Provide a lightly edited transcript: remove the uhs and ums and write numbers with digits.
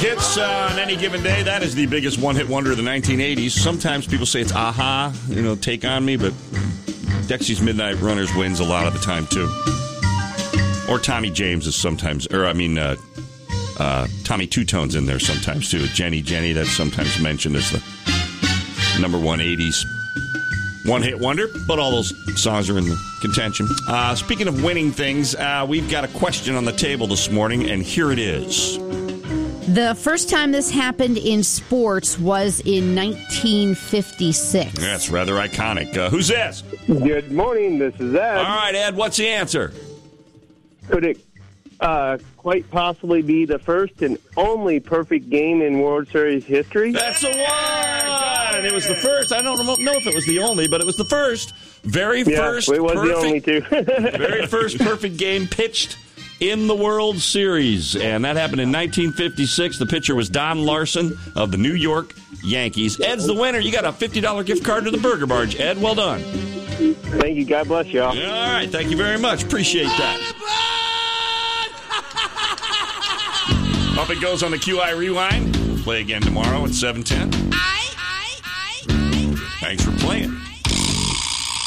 hits on any given day. That is the biggest one-hit wonder of the 1980s. Sometimes people say it's Aha, Take On Me, but Dexy's Midnight Runners wins a lot of the time, too. Or Tommy James is sometimes, Tommy Two Tone's in there sometimes, too. Jenny, that's sometimes mentioned as the number one 80s one-hit wonder, but all those songs are in the contention. Speaking of winning things, we've got a question on the table this morning, and here it is. The first time this happened in sports was in 1956. That's rather iconic. Who's this? Good morning, this is Ed. All right, Ed, what's the answer? Could it quite possibly be the first and only perfect game in World Series history? That's the one! It was the first. I don't know if it was the only, but it was the first. Very first it was perfect, the only, too. very first perfect game pitched in the World Series. And that happened in 1956. The pitcher was Don Larson of the New York Yankees. Ed's the winner. You got a $50 gift card to the Burger Barge. Ed, well done. Thank you. God bless y'all. All right. Thank you very much. Appreciate that. Up it goes on the QI Rewind. We'll play again tomorrow at 7:10. Thanks for playing.